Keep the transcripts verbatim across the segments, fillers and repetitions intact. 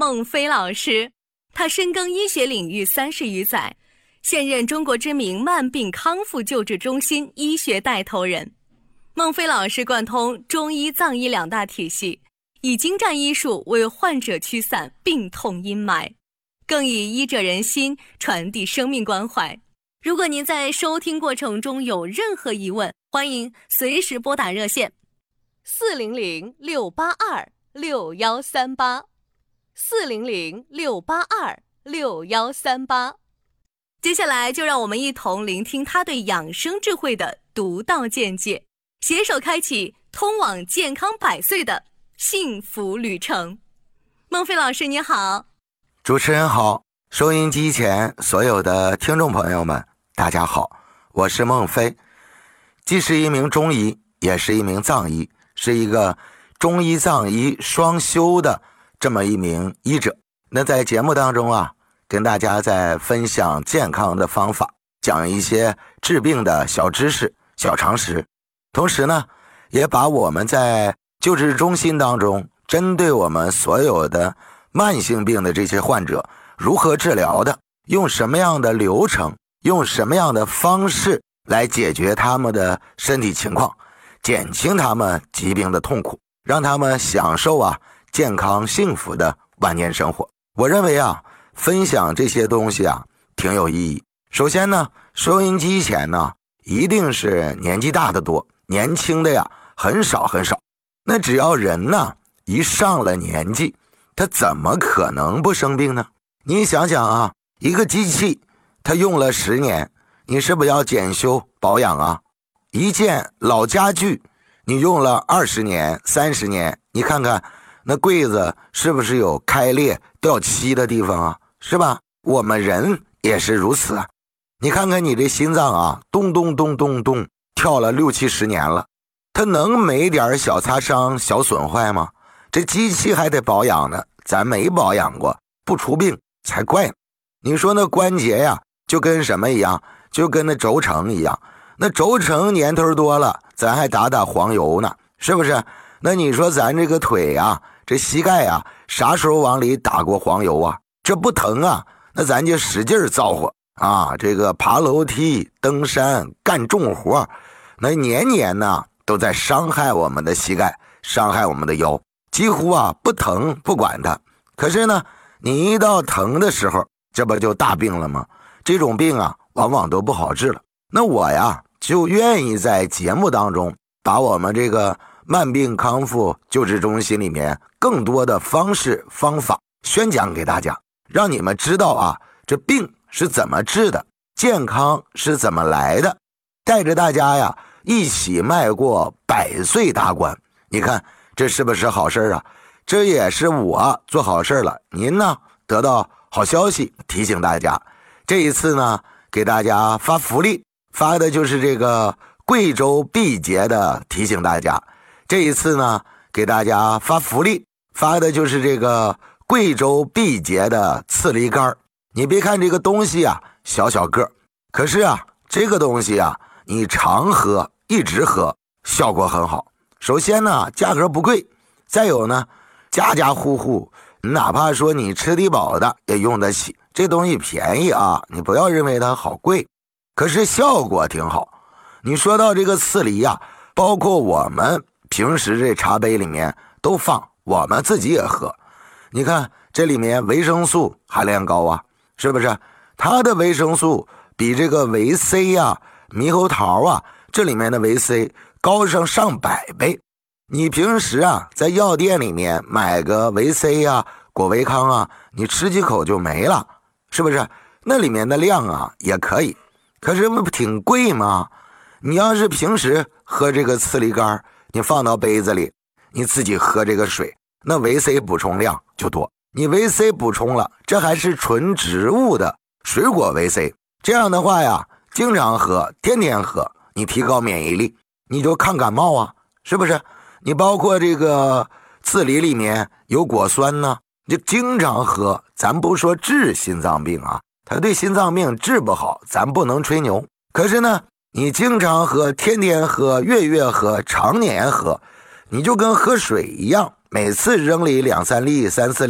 孟非老师。他深耕医学领域三十余载，现任中国知名慢病康复救治中心医学带头人。孟非老师贯通中医藏医两大体系，以精湛医术为患者驱散病痛阴霾，更以医者仁心传递生命关怀。如果您在收听过程中有任何疑问，欢迎随时拨打热线四零零六八二六幺三八四零零六八二六幺三八。接下来就让我们一同聆听他对养生智慧的独到见解，携手开启通往健康百岁的幸福旅程。孟非老师你好。 主持人好，收音机前所有的听众朋友们大家好，我是孟非，既是一名中医也是一名藏医，是一个中医藏医双修的这么一名医者。那在节目当中啊，跟大家在分享健康的方法，讲一些治病的小知识小常识，同时呢也把我们在救治中心当中针对我们所有的慢性病的这些患者如何治疗的，用什么样的流程，用什么样的方式来解决他们的身体情况，减轻他们疾病的痛苦，让他们享受啊健康幸福的晚年生活。我认为啊分享这些东西啊挺有意义。首先呢，收音机前呢一定是年纪大的多，年轻的呀很少很少。那只要人呢一上了年纪，他怎么可能不生病呢？你想想啊，一个机器它用了十年，你是不是要检修保养啊？一件老家具你用了二十年三十年，你看看那柜子是不是有开裂掉漆的地方啊？是吧？我们人也是如此啊。你看看你这心脏啊，咚咚咚咚咚跳了六七十年了，它能没点小擦伤小损坏吗？这机器还得保养呢，咱没保养过不出病才怪呢。你说那关节呀就跟什么一样，就跟那轴承一样，那轴承年头多了咱还打打黄油呢，是不是？那你说咱这个腿啊，这膝盖啊，啥时候往里打过黄油啊？这不疼啊，那咱就使劲造化啊，这个爬楼梯登山干重活，那年年呢都在伤害我们的膝盖，伤害我们的腰，几乎啊不疼不管它。可是呢你一到疼的时候，这不就大病了吗？这种病啊往往都不好治了。那我呀就愿意在节目当中把我们这个慢病康复救治中心里面更多的方式方法宣讲给大家，让你们知道啊这病是怎么治的，健康是怎么来的，带着大家呀一起迈过百岁大关。你看这是不是好事啊？这也是我做好事了，您呢得到好消息，提醒大家。这一次呢给大家发福利，发的就是这个贵州毕节的提醒大家。这一次呢给大家发福利，发的就是这个贵州毕节的刺梨干。你别看这个东西啊小小个，可是啊这个东西啊你常喝一直喝效果很好。首先呢价格不贵，再有呢家家户户哪怕说你吃得饱的也用得起，这东西便宜啊，你不要认为它好贵，可是效果挺好。你说到这个刺梨啊，包括我们平时这茶杯里面都放，我们自己也喝。你看这里面维生素含量高啊，是不是？它的维生素比这个维 C 啊猕猴桃啊这里面的维 C 高上上百倍。你平时啊在药店里面买个维 C 啊果维康啊，你吃几口就没了，是不是？那里面的量啊也可以，可是不挺贵吗？你要是平时喝这个刺梨干，你放到杯子里，你自己喝这个水，那维 C 补充量就多。你维 C 补充了，这还是纯植物的水果维 C， 这样的话呀经常喝，天天喝，你提高免疫力，你就抗感冒啊，是不是？你包括这个刺梨里面有果酸呢，你就经常喝，咱不说治心脏病啊，它对心脏病治不好，咱不能吹牛。可是呢你经常喝，天天喝，月月喝，常年喝，你就跟喝水一样，每次扔里两三粒三四粒，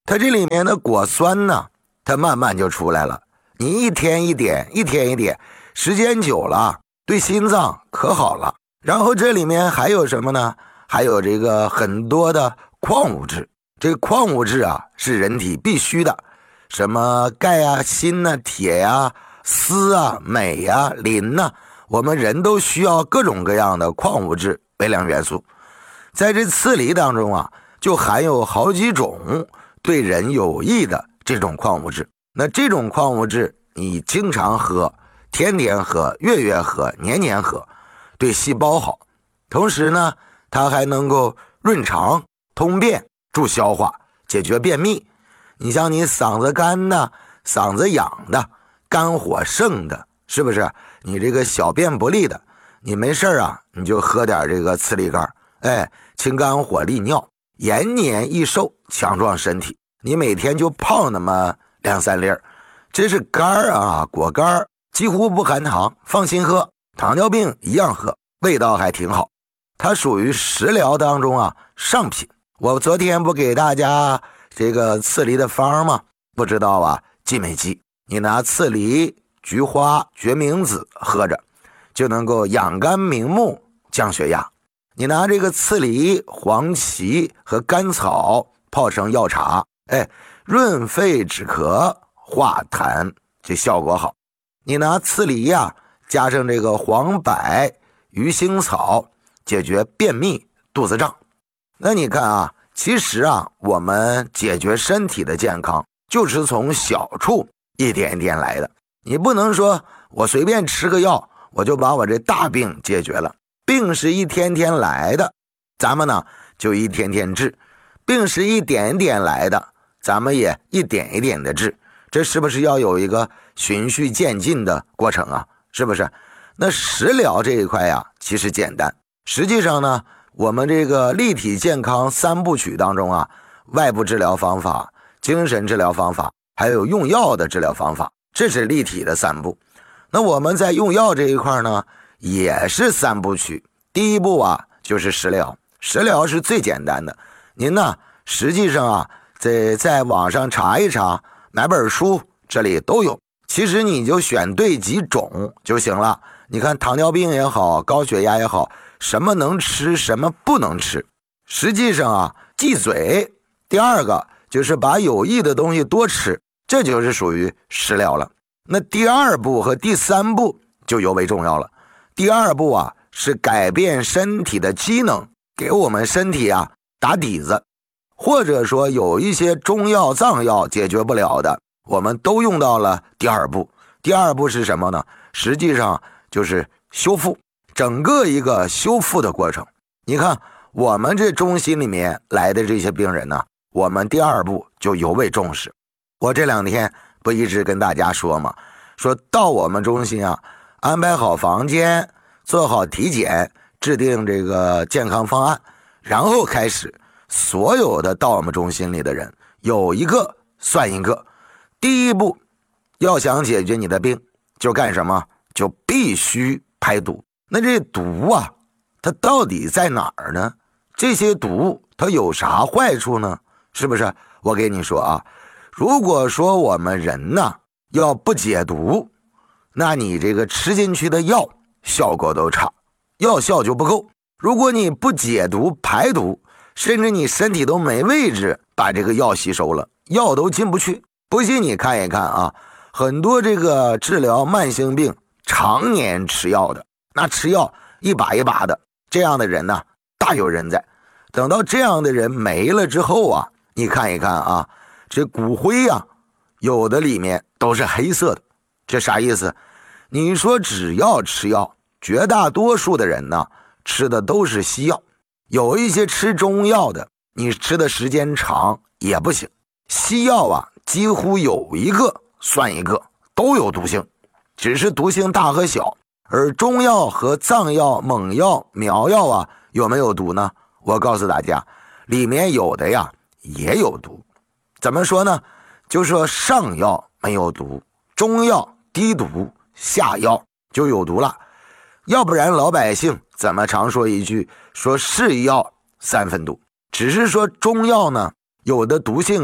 它这里面的果酸呢，它慢慢就出来了。你一天一点，一天一点，时间久了，对心脏可好了。然后这里面还有什么呢？还有这个很多的矿物质。这个矿物质啊，是人体必须的，什么钙啊、锌啊、铁啊、丝啊、镁啊、磷啊，我们人都需要各种各样的矿物质、微量元素。在这刺梨当中啊，就含有好几种对人有益的这种矿物质。那这种矿物质你经常喝，天天喝，月月喝，年年喝，对细胞好。同时呢，它还能够润肠、通便、助消化，解决便秘。你像你嗓子干的、嗓子痒的、肝火盛的，是不是？你这个小便不利的，你没事啊，你就喝点这个刺梨干，哎，清肝火利尿，延年益寿，强壮身体。你每天就泡那么两三粒儿，这是干啊，果干几乎不含糖，放心喝，糖尿病一样喝，味道还挺好。它属于食疗当中啊上品。我昨天不给大家这个刺梨的方吗？不知道啊，记没记？你拿刺梨、菊花、决明子喝着，就能够养肝明目、降血压。你拿这个刺梨、黄芪和甘草泡成药茶，哎，润肺止咳、化痰，这效果好。你拿刺梨呀、啊，加上这个黄柏、鱼腥草，解决便秘、肚子胀。那你看啊，其实啊，我们解决身体的健康，就是从小处一点一点来的。你不能说我随便吃个药，我就把我这大病解决了。病是一天天来的，咱们呢就一天天治；病是一点点来的，咱们也一点一点的治。这是不是要有一个循序渐进的过程啊？是不是？那食疗这一块呀、啊，其实简单。实际上呢，我们这个立体健康三部曲当中啊，外部治疗方法、精神治疗方法，还有用药的治疗方法，这是立体的三步。那我们在用药这一块呢，也是三部曲。第一步啊，就是食疗。食疗是最简单的。您呢，实际上啊，在在网上查一查，买本书，这里都有。其实你就选对几种就行了。你看糖尿病也好，高血压也好，什么能吃，什么不能吃。实际上啊，忌嘴。第二个就是把有益的东西多吃，这就是属于食疗了。那第二步和第三步就尤为重要了。第二步啊，是改变身体的机能，给我们身体啊打底子。或者说有一些中药藏药解决不了的，我们都用到了第二步。第二步是什么呢？实际上就是修复，整个一个修复的过程。你看我们这中心里面来的这些病人呢，我们第二步就尤为重视。我这两天不一直跟大家说吗？说到我们中心啊，安排好房间，做好体检，制定这个健康方案，然后开始所有的到我们中心里的人有一个算一个。第一步要想解决你的病，就干什么？就必须排毒。那这毒啊，它到底在哪儿呢？这些毒它有啥坏处呢？是不是？我给你说啊，如果说我们人呢要不解毒，那你这个吃进去的药效果都差，药效就不够。如果你不解毒排毒，甚至你身体都没位置把这个药吸收了，药都进不去。不信你看一看啊，很多这个治疗慢性病常年吃药的，那吃药一把一把的，这样的人呢大有人在。等到这样的人没了之后啊，你看一看啊，这骨灰啊，有的里面都是黑色的。这啥意思？你说只要吃药，绝大多数的人呢吃的都是西药，有一些吃中药的，你吃的时间长也不行。西药啊，几乎有一个算一个，都有毒性，只是毒性大和小。而中药和藏药、猛药、苗药啊，有没有毒呢？我告诉大家，里面有的呀也有毒。怎么说呢？就说上药没有毒，中药低毒，下药就有毒了。要不然老百姓怎么常说一句，说是药三分毒。只是说中药呢，有的毒性啊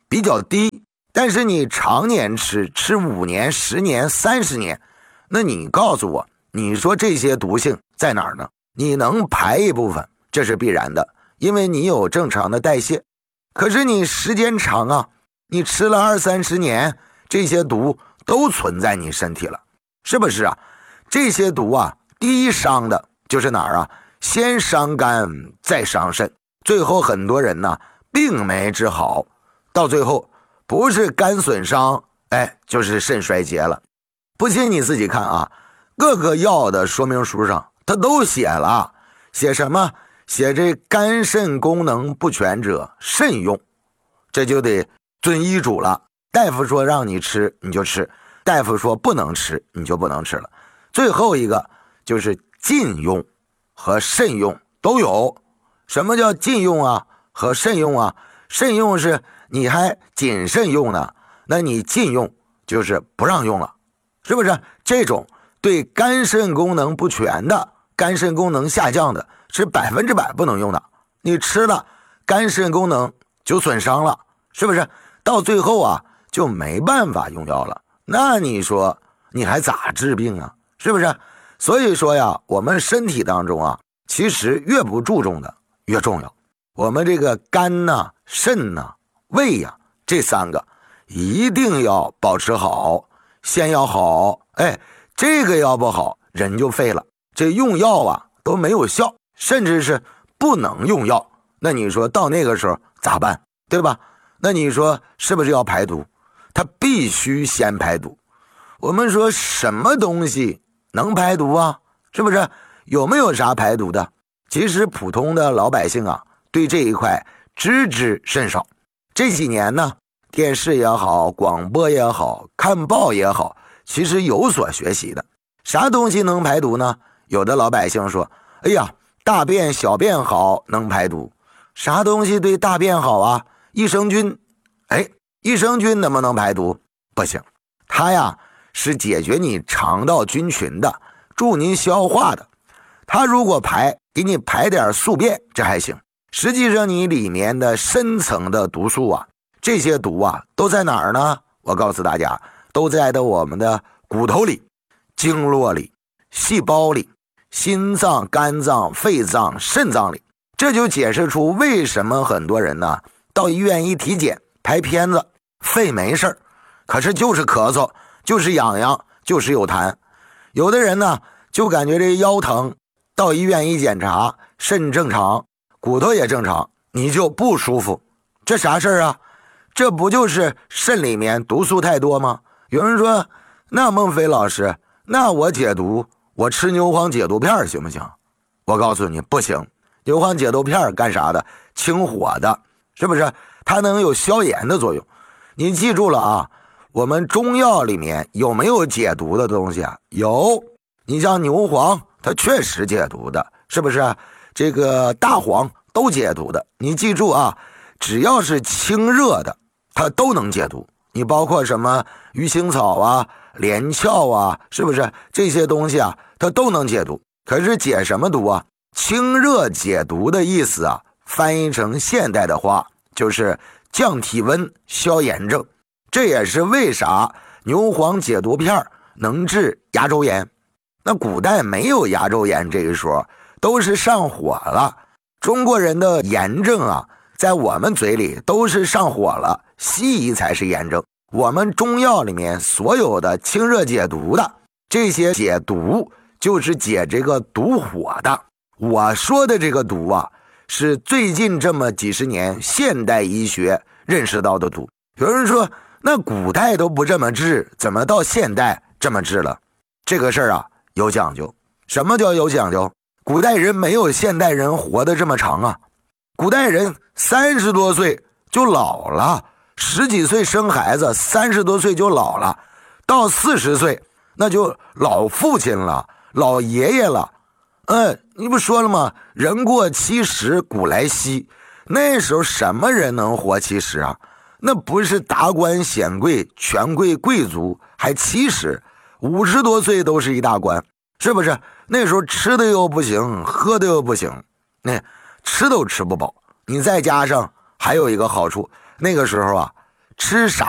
比较低，但是你常年吃，吃五年、十年、三十年，那你告诉我，你说这些毒性在哪儿呢？你能排一部分，这是必然的，因为你有正常的代谢。可是你时间长啊，你吃了二三十年，这些毒都存在你身体了，是不是啊？这些毒啊，第一伤的就是哪儿啊？先伤肝，再伤肾，最后很多人呢，病没治好，到最后不是肝损伤，哎，就是肾衰竭了。不信你自己看啊，各个药的说明书上他都写了，写什么？写这肝肾功能不全者慎用，这就得遵医嘱了。大夫说让你吃你就吃，大夫说不能吃你就不能吃了。最后一个就是禁用和慎用都有。什么叫禁用啊和慎用啊？慎用是你还谨慎用呢，那你禁用就是不让用了，是不是？这种对肝肾功能不全的，肝肾功能下降的，是百分之百不能用的。你吃了肝肾功能就损伤了，是不是？到最后啊就没办法用药了，那你说你还咋治病啊？是不是？所以说呀，我们身体当中啊，其实越不注重的越重要。我们这个肝呐、肾呐、胃呀，这三个一定要保持好，先要好，哎，这个要不好人就废了，这用药啊都没有效，甚至是不能用药。那你说到那个时候咋办？对吧？那你说是不是要排毒？它必须先排毒。我们说什么东西能排毒啊？是不是？有没有啥排毒的？其实普通的老百姓啊，对这一块知之甚少。这几年呢，电视也好，广播也好，看报也好，其实有所学习的。啥东西能排毒呢？有的老百姓说，哎呀，大便小便好能排毒。啥东西对大便好啊？益生菌。哎，益生菌能不能排毒？不行，它呀是解决你肠道菌群的，助你消化的。它如果排，给你排点宿便，这还行。实际上你里面的深层的毒素啊，这些毒啊都在哪儿呢？我告诉大家，都在的我们的骨头里、经络里、细胞里、心脏、肝脏、肺脏、肾脏里。这就解释出为什么很多人呢到医院一体检拍片子，肺没事儿，可是就是咳嗽，就是痒痒，就是有痰。有的人呢就感觉这腰疼，到医院一检查，肾正常，骨头也正常，你就不舒服。这啥事儿啊？这不就是肾里面毒素太多吗？有人说，那孟非老师，那我解毒，我吃牛黄解毒片行不行？我告诉你不行。牛黄解毒片干啥的？清火的，是不是？它能有消炎的作用。你记住了啊，我们中药里面有没有解毒的东西啊？有。你像牛黄，它确实解毒的，是不是？这个大黄都解毒的。你记住啊，只要是清热的，它都能解毒。你包括什么鱼腥草啊、连翘啊，是不是？这些东西啊，它都能解毒。可是解什么毒啊？清热解毒的意思啊，翻译成现代的话就是降体温、消炎症。这也是为啥牛黄解毒片能治牙周炎。那古代没有牙周炎这一说，都是上火了。中国人的炎症啊，在我们嘴里都是上火了，西医才是炎症。我们中药里面所有的清热解毒的，这些解毒就是解这个毒火的。我说的这个毒啊，是最近这么几十年现代医学认识到的毒。有人说，那古代都不这么治，怎么到现代这么治了？这个事儿啊有讲究。什么叫有讲究？古代人没有现代人活得这么长啊。古代人三十多岁就老了，十几岁生孩子，三十多岁就老了，到四十岁那就老父亲了，老爷爷了。嗯，你不说了吗？人过七十古来稀。那时候什么人能活七十啊？那不是达官显贵、权贵贵族，还七十，五十多岁都是一大官，是不是？那时候吃的又不行，喝的又不行，那吃都吃不饱。你再加上还有一个好处，那个时候啊， 吃啥